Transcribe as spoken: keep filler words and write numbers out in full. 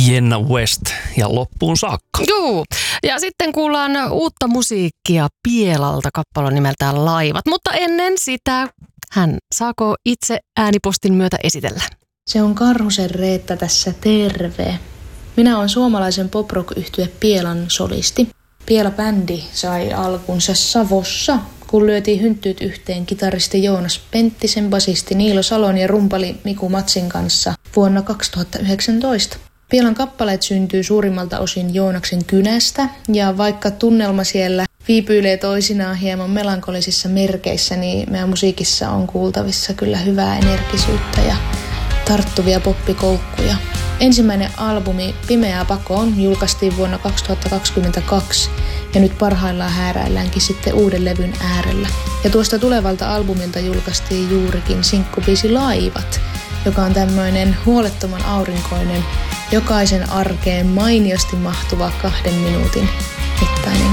Jenna West ja loppuun saakka. Juu, ja sitten kuullaan uutta musiikkia Pielalta, kappale nimeltään Laivat. Mutta ennen sitä hän saako itse äänipostin myötä esitellä? Se on Karhusen Reetta tässä, terve. Minä olen suomalaisen pop-rock-yhtye Pielan solisti. Piela-bändi sai alkunsa Savossa, kun lyötiin hynttyyt yhteen kitaristi Joonas Penttisen, basisti Niilo Salon ja rumpali Miku Matsin kanssa vuonna kaksituhattayhdeksäntoista. Pielan kappaleet syntyy suurimmalta osin Joonaksen kynästä, ja vaikka tunnelma siellä viipyilee toisinaan hieman melankolisissa merkeissä, niin meidän musiikissa on kuultavissa kyllä hyvää energisyyttä ja tarttuvia poppikoukkuja. Ensimmäinen albumi Pimeää pakoon julkaistiin vuonna kaksituhattakaksikymmentäkaksi ja nyt parhaillaan hääräilläänkin sitten uuden levyn äärellä. Ja tuosta tulevalta albumilta julkaistiin juurikin sinkkubiisi Laivat, joka on tämmöinen huolettoman aurinkoinen, jokaisen arkeen mainiosti mahtuva kahden minuutin mittainen